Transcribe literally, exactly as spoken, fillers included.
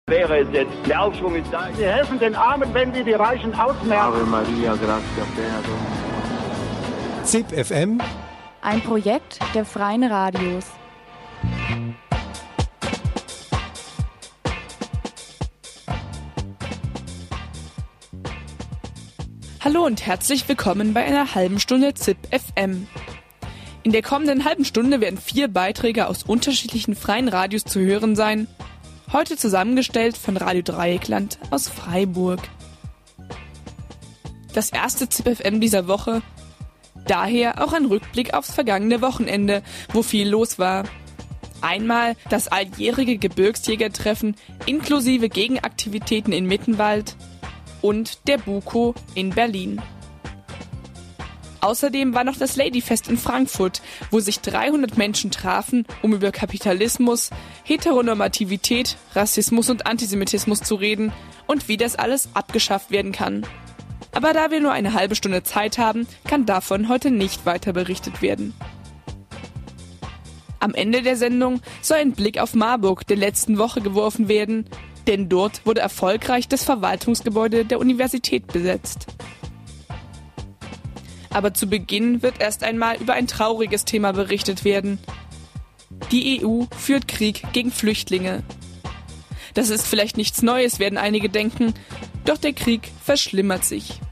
Wäre es jetzt, der Aufschwung ist da. Wir helfen den Armen, wenn wir die Reichen ausmerzen. Ave Maria, gratia plena. ZIP F M, ein Projekt der Freien Radios. Hallo und herzlich willkommen bei einer halben Stunde ZIP F M. In der kommenden halben Stunde werden vier Beiträge aus unterschiedlichen freien Radios zu hören sein. Heute zusammengestellt von Radio Dreieckland aus Freiburg. Das erste ZIP F M dieser Woche, daher auch ein Rückblick aufs vergangene Wochenende, wo viel los war. Einmal das alljährige Gebirgsjägertreffen inklusive Gegenaktivitäten in Mittenwald und der Buko in Berlin. Außerdem war noch das Ladyfest in Frankfurt, wo sich dreihundert Menschen trafen, um über Kapitalismus, Heteronormativität, Rassismus und Antisemitismus zu reden und wie das alles abgeschafft werden kann. Aber da wir nur eine halbe Stunde Zeit haben, kann davon heute nicht weiter berichtet werden. Am Ende der Sendung soll ein Blick auf Marburg der letzten Woche geworfen werden, denn dort wurde erfolgreich das Verwaltungsgebäude der Universität besetzt. Aber zu Beginn wird erst einmal über ein trauriges Thema berichtet werden. Die E U führt Krieg gegen Flüchtlinge. Das ist vielleicht nichts Neues, werden einige denken, doch der Krieg verschlimmert sich.